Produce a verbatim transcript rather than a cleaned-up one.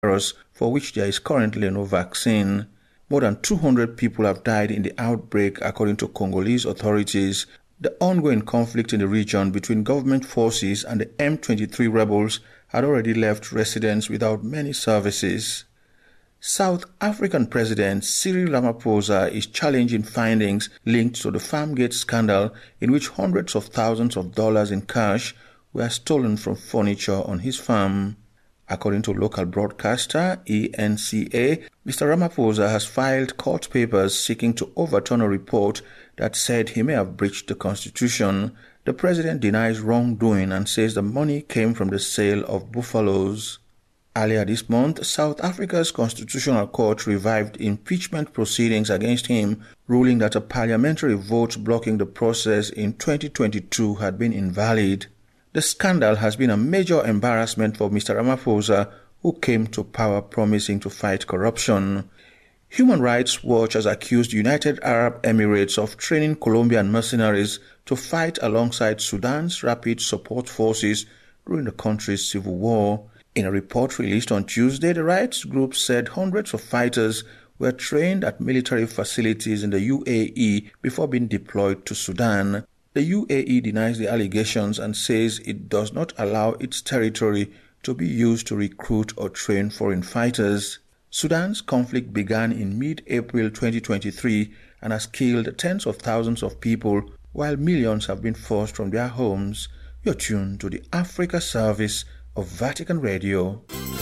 virus for which there is currently no vaccine. More than two hundred people have died in the outbreak, according to Congolese authorities. The ongoing conflict in the region between government forces and the M twenty-three rebels had already left residents without many services. South African President Cyril Ramaphosa is challenging findings linked to the Farmgate scandal, in which hundreds of thousands of dollars in cash were stolen from furniture on his farm. According to local broadcaster E N C A, Mister Ramaphosa has filed court papers seeking to overturn a report that said he may have breached the constitution. The president denies wrongdoing and says the money came from the sale of buffaloes. Earlier this month, South Africa's Constitutional Court revived impeachment proceedings against him, ruling that a parliamentary vote blocking the process in twenty twenty-two had been invalid. The scandal has been a major embarrassment for Mister Ramaphosa, who came to power promising to fight corruption. Human Rights Watch has accused United Arab Emirates of training Colombian mercenaries to fight alongside Sudan's Rapid Support Forces during the country's civil war. In a report released on Tuesday, the rights group said hundreds of fighters were trained at military facilities in the U A E before being deployed to Sudan. The U A E denies the allegations and says it does not allow its territory to be used to recruit or train foreign fighters. Sudan's conflict began in mid-April twenty twenty-three and has killed tens of thousands of people, while millions have been forced from their homes. You're tuned to the Africa Service of Vatican Radio.